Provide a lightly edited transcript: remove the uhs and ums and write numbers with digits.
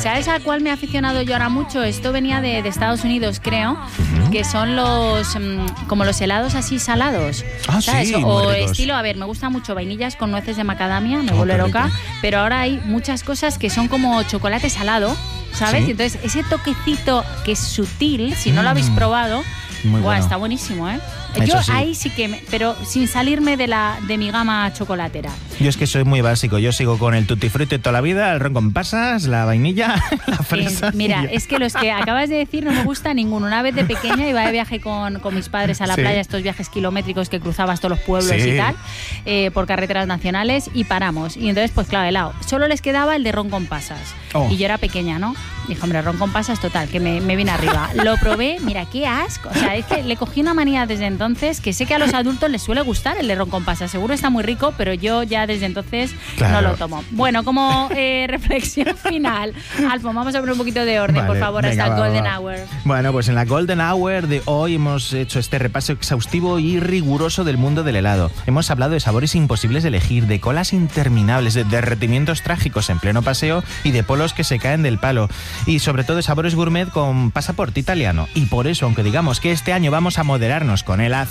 ¿Sabes a cuál me he aficionado yo ahora mucho? Esto venía de Estados Unidos, creo, que son los como los helados así salados. ¿Sabes? Sí, o muy ricos. estilo, a ver, me gusta mucho vainillas con nueces de macadamia, me vuelve loca, pero ahora hay muchas cosas que son como chocolate salado, ¿sabes? Sí. Y entonces ese toquecito que es sutil, si no lo habéis probado, Muy bueno. está buenísimo, ¿eh? Eso Yo sí. ahí sí que, pero sin salirme de mi gama chocolatera. Yo es que soy muy básico. Yo sigo con el tutti frutti toda la vida, el ron con pasas, la vainilla, la fresa. Mira, y ya. es que los que acabas de decir no me gusta ninguno. Una vez de pequeña iba de viaje con mis padres a la Sí. playa, estos viajes kilométricos que cruzabas todos los pueblos Sí. y tal, por carreteras nacionales, y paramos. Y entonces, pues claro, helado. Solo les quedaba el de ron con pasas. Oh. Y yo era pequeña, ¿no? Dije, hombre, ron con pasas, total, que me vine arriba. Lo probé, mira, qué asco. O sea, es que le cogí una manía desde entonces, que sé que a los adultos les suele gustar el de ron con pasas. Seguro está muy rico, pero yo ya desde entonces Claro. no lo tomo. Bueno, como reflexión final, Alfo, vamos a poner un poquito de orden, por Vale, favor, venga, hasta el va, Golden va. Hour. Bueno, pues en la Golden Hour de hoy hemos hecho este repaso exhaustivo y riguroso del mundo del helado. Hemos hablado de sabores imposibles de elegir, de colas interminables, de derretimientos trágicos en pleno paseo y de polos que se caen del palo. Y sobre todo de sabores gourmet con pasaporte italiano. Y por eso, aunque digamos que este año vamos a moderarnos con el